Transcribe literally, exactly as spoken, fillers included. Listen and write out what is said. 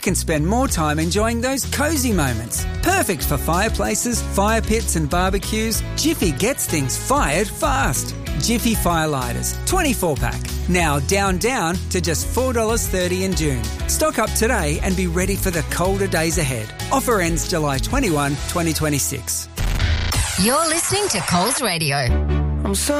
can spend more time enjoying those cosy moments. Perfect for fireplaces, fire pits and barbecues, Jiffy gets things fired fast. Jiffy Firelighters, twenty-four pack. Now down, down to just four dollars thirty in June. Stock up today and be ready for the colder days ahead. Offer ends July twenty-first, twenty twenty-six. You're listening to Coles Radio. I'm so